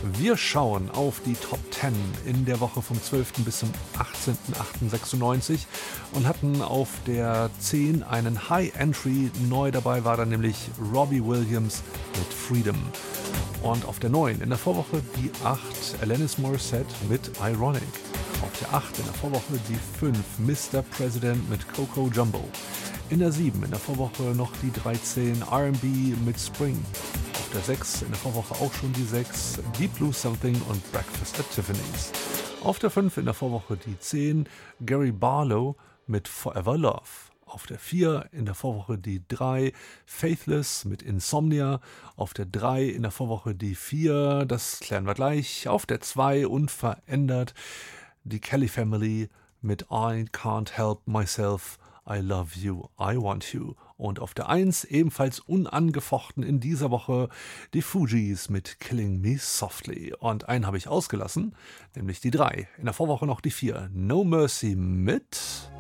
Wir schauen auf die Top 10 in der Woche vom 12. bis zum 18.08.96 und hatten auf der 10 einen High Entry. Neu dabei war dann nämlich Robbie Williams mit Freedom. Und auf der 9 in der Vorwoche die 8 Alanis Morissette mit Ironic. Auf der 8 in der Vorwoche die 5 Mr. President mit Coco Jumbo. In der 7 in der Vorwoche noch die 13 R&B mit Spring. Auf der 6 in der Vorwoche auch schon die 6 Deep Blue Something und Breakfast at Tiffany's. Auf der 5 in der Vorwoche die 10 Gary Barlow mit Forever Love. Auf der 4 in der Vorwoche die 3 Faithless mit Insomnia. Auf der 3 in der Vorwoche die 4, das klären wir gleich. Auf der 2 unverändert die Kelly Family mit I Can't Help Myself, I Love You, I Want You. Und auf der 1 ebenfalls unangefochten in dieser Woche die Fugees mit Killing Me Softly. Und einen habe ich ausgelassen, nämlich die 3. In der Vorwoche noch die 4 No Mercy mit